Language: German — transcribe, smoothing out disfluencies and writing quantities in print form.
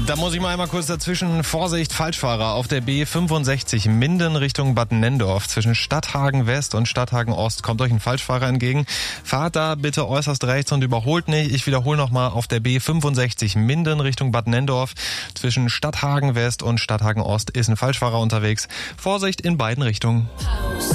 Da muss ich mal einmal kurz dazwischen. Vorsicht, Falschfahrer auf der B65 Minden Richtung Bad Nenndorf. Zwischen Stadthagen West und Stadthagen Ost kommt euch ein Falschfahrer entgegen. Fahrt da bitte äußerst rechts und überholt nicht. Ich wiederhole nochmal, auf der B65 Minden Richtung Bad Nenndorf. Zwischen Stadthagen West und Stadthagen Ost ist ein Falschfahrer unterwegs. Vorsicht in beiden Richtungen.